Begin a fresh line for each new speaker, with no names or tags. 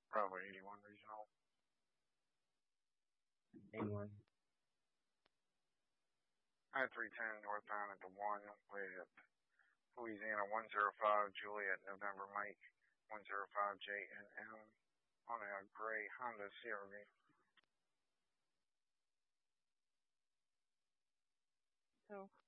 Probably 81 regional.
81.
I-310 northbound at the 1 with Louisiana 105 Juliet November Mike 105 JNM on a gray Honda CRV.
So